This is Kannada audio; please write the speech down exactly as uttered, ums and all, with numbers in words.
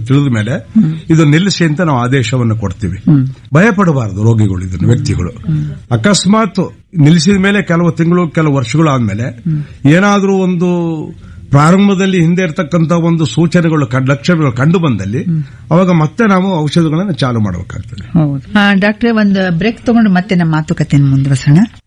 ತಿಳಿದ ಮೇಲೆ ಇದು ನಿಲ್ಲಿಸಿ ಅಂತ ನಾವು ಆದೇಶವನ್ನು ಕೊಡ್ತೀವಿ. ಭಯ ಪಡಬಾರದು ರೋಗಿಗಳು, ಇದನ್ನು ವ್ಯಕ್ತಿಗಳು ಅಕಸ್ಮಾತ್ ನಿಲ್ಲಿಸಿದ ಮೇಲೆ ಕೆಲವು ತಿಂಗಳು ಕೆಲವು ವರ್ಷಗಳು ಆದ್ಮೇಲೆ ಏನಾದರೂ ಒಂದು ಪ್ರಾರಂಭದಲ್ಲಿ ಹಿಂದೆ ಇರತಕ್ಕಂತ ಒಂದು ಸೂಚನೆಗಳು ಲಕ್ಷಣಗಳು ಕಂಡು ಬಂದಲ್ಲಿ ಅವಾಗ ಮತ್ತೆ ನಾವು ಔಷಧಗಳನ್ನು ಚಾಲು ಮಾಡಬೇಕಾಗ್ತದೆ. ಡಾಕ್ಟ್ರೆ, ಒಂದು ಬ್ರೇಕ್ ತಗೊಂಡು ಮತ್ತೆ ನಮ್ಮ ಮಾತುಕತೆಯನ್ನು ಮುಂದುವರಿಸೋಣ.